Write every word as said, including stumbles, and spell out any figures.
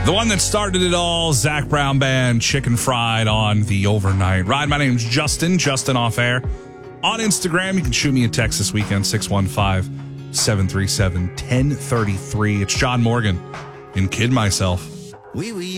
The one that started it all, Zach Brown Band, Chicken Fried on the Overnight Ride. My name's Justin, Justin Off Air. On Instagram, you can shoot me a text this weekend, six one five, seven three seven, one zero three three. It's John Morgan and Kid Myself. Oui, oui.